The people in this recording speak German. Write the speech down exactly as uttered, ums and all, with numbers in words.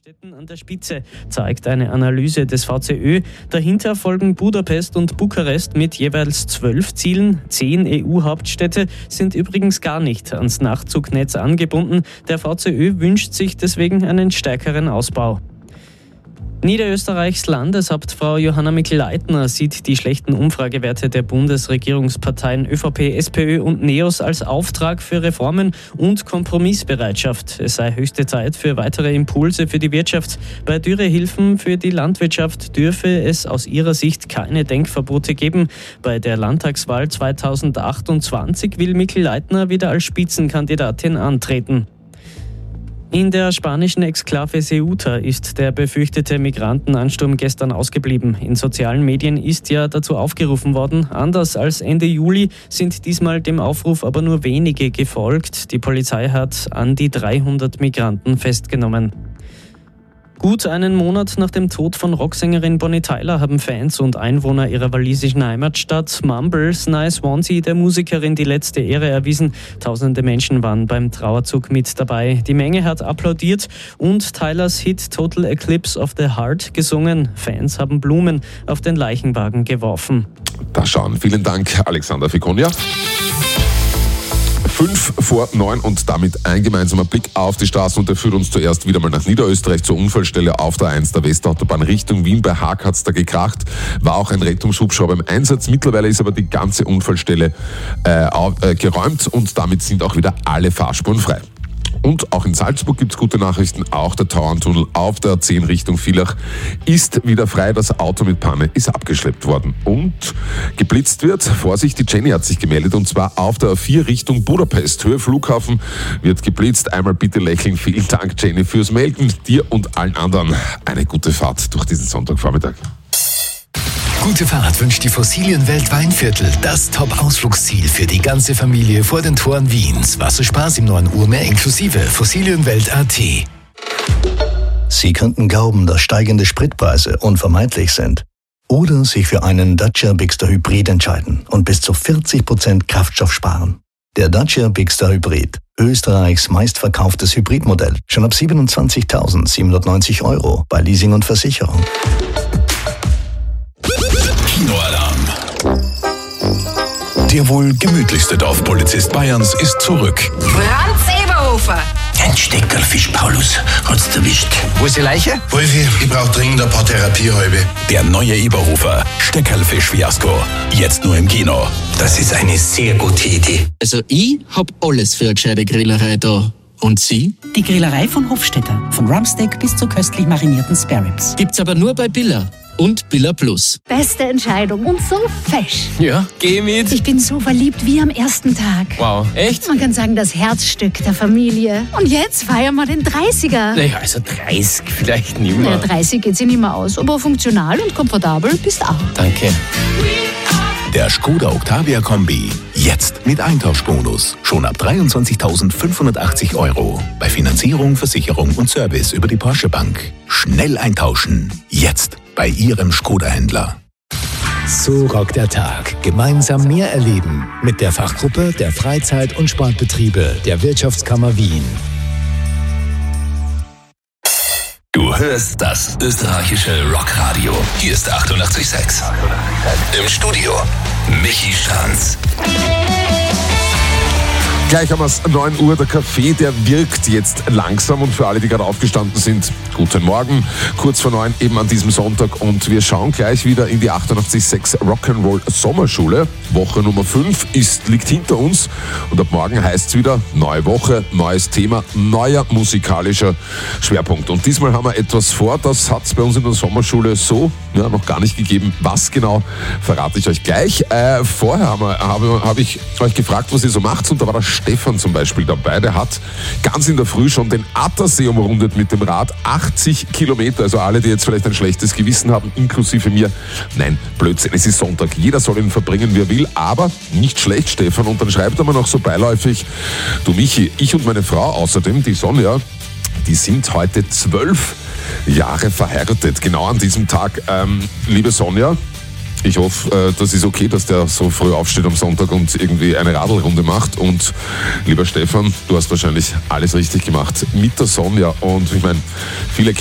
Hauptstädten an der Spitze, zeigt eine Analyse des V C Ö. Dahinter folgen Budapest und Bukarest mit jeweils zwölf Zielen. Zehn E U-Hauptstädte sind übrigens gar nicht ans Nachzugnetz angebunden. Der V C Ö wünscht sich deswegen einen stärkeren Ausbau. Niederösterreichs Landeshauptfrau Johanna Mikl-Leitner sieht die schlechten Umfragewerte der Bundesregierungsparteien ÖVP, SPÖ und NEOS als Auftrag für Reformen und Kompromissbereitschaft. Es sei höchste Zeit für weitere Impulse für die Wirtschaft. Bei Dürrehilfen für die Landwirtschaft dürfe es aus ihrer Sicht keine Denkverbote geben. Bei der Landtagswahl zweitausendachtundzwanzig will Mikl-Leitner wieder als Spitzenkandidatin antreten. In der spanischen Exklave Ceuta ist der befürchtete Migrantenansturm gestern ausgeblieben. In sozialen Medien ist ja dazu aufgerufen worden. Anders als Ende Juli sind diesmal dem Aufruf aber nur wenige gefolgt. Die Polizei hat an die dreihundert Migranten festgenommen. Gut einen Monat nach dem Tod von Rocksängerin Bonnie Tyler haben Fans und Einwohner ihrer walisischen Heimatstadt Mumbles nahe Swansea der Musikerin die letzte Ehre erwiesen. Tausende Menschen waren beim Trauerzug mit dabei. Die Menge hat applaudiert und Tylers Hit Total Eclipse of the Heart gesungen. Fans haben Blumen auf den Leichenwagen geworfen. Da schauen. Vielen Dank, Alexander Ficonia. Fünf vor neun und damit ein gemeinsamer Blick auf die Straßen und der führt uns zuerst wieder mal nach Niederösterreich zur Unfallstelle auf der eins der Westautobahn Richtung Wien. Bei Haag hat's da gekracht, war auch ein Rettungshubschrauber im Einsatz. Mittlerweile ist aber die ganze Unfallstelle äh, äh, geräumt und damit sind auch wieder alle Fahrspuren frei. Und auch in Salzburg gibt's gute Nachrichten. Auch der Tauerntunnel auf der A zehn Richtung Villach ist wieder frei. Das Auto mit Panne ist abgeschleppt worden. Und geblitzt wird, Vorsicht, die Jenny hat sich gemeldet, und zwar auf der A vier Richtung Budapest. Höhe Flughafen wird geblitzt. Einmal bitte lächeln. Vielen Dank, Jenny, fürs Melden. Dir und allen anderen eine gute Fahrt durch diesen Sonntagvormittag. Gute Fahrt wünscht die Fossilienwelt Weinviertel, das Top-Ausflugsziel für die ganze Familie vor den Toren Wiens. Wasserspaß im neuen Urmeer inklusive Fossilienwelt Punkt a t. Sie könnten glauben, dass steigende Spritpreise unvermeidlich sind. Oder sich für einen Dacia Bigster Hybrid entscheiden und bis zu vierzig Prozent Kraftstoff sparen. Der Dacia Bigster Hybrid, Österreichs meistverkauftes Hybridmodell, schon ab siebenundzwanzigtausendsiebenhundertneunzig Euro bei Leasing und Versicherung. Kinoalarm. Der wohl gemütlichste Dorfpolizist Bayerns ist zurück. Franz Eberhofer. Ein Steckerlfisch, Paulus. Hat's erwischt. Wo ist die Leiche? Wolfi, ich brauch dringend ein paar Therapiehalbe. Der neue Eberhofer. Steckerlfisch-Fiasko. Jetzt nur im Kino. Das ist eine sehr gute Idee. Also ich hab alles für eine gescheite Grillerei da. Und Sie? Die Grillerei von Hofstetter. Von Rumpsteak bis zu köstlich marinierten Spareribs. Gibt's aber nur bei Billa. Und Billa Plus. Beste Entscheidung und so fesch. Ja, geh mit. Ich bin so verliebt wie am ersten Tag. Wow, echt? Man kann sagen, das Herzstück der Familie. Und jetzt feiern wir den dreißiger. Naja, also dreißig vielleicht nicht mehr. Ja, dreißig geht sich nicht mehr aus, aber funktional und komfortabel bist auch. Danke. Der Skoda Octavia Kombi. Jetzt mit Eintauschbonus. Schon ab dreiundzwanzigtausendfünfhundertachtzig Euro. Bei Finanzierung, Versicherung und Service über die Porsche Bank. Schnell eintauschen. Jetzt bei Ihrem Skoda-Händler. So rockt der Tag. Gemeinsam mehr erleben. Mit der Fachgruppe der Freizeit- und Sportbetriebe der Wirtschaftskammer Wien. Du hörst das österreichische Rockradio. Hier ist achtundachtzig Komma sechs. Im Studio Michi Stranz. Gleich haben wir es, neun Uhr, der Kaffee, der wirkt jetzt langsam, und für alle, die gerade aufgestanden sind, guten Morgen, kurz vor neun eben an diesem Sonntag, und wir schauen gleich wieder in die achtundachtzig Komma sechs Rock'n'Roll Sommerschule. Woche Nummer fünf ist, liegt hinter uns, und ab morgen heißt es wieder neue Woche, neues Thema, neuer musikalischer Schwerpunkt. Und diesmal haben wir etwas vor, das hat es bei uns in der Sommerschule so ja, noch gar nicht gegeben. Was genau, verrate ich euch gleich. Äh, vorher habe hab, hab ich euch gefragt, was ihr so macht, und da war der Stefan zum Beispiel dabei. Der hat ganz in der Früh schon den Attersee umrundet mit dem Rad. achtzig Kilometer. Also alle, die jetzt vielleicht ein schlechtes Gewissen haben, inklusive mir. Nein, Blödsinn. Es ist Sonntag. Jeder soll ihn verbringen, wie er will. Aber nicht schlecht, Stefan. Und dann schreibt er mir noch so beiläufig: Du Michi, ich und meine Frau außerdem, die Sonja, die sind heute zwölf Jahre verheiratet. Genau an diesem Tag. Ähm, liebe Sonja, ich hoffe, das ist okay, dass der so früh aufsteht am Sonntag und irgendwie eine Radlrunde macht. Und lieber Stefan, du hast wahrscheinlich alles richtig gemacht mit der Sonja. Und ich meine, viele